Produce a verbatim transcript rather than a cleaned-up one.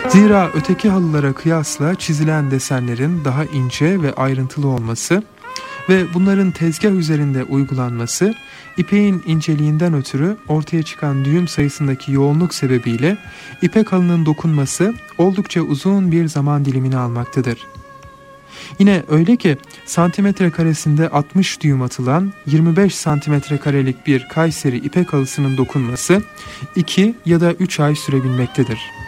Zira öteki halılara kıyasla çizilen desenlerin daha ince ve ayrıntılı olması ve bunların tezgah üzerinde uygulanması, ipeğin inceliğinden ötürü ortaya çıkan düğüm sayısındaki yoğunluk sebebiyle ipek halının dokunması oldukça uzun bir zaman dilimini almaktadır. Yine öyle ki santimetre karesinde altmış düğüm atılan yirmi beş santimetre karelik bir Kayseri ipek halısının dokunması iki ya da üç ay sürebilmektedir.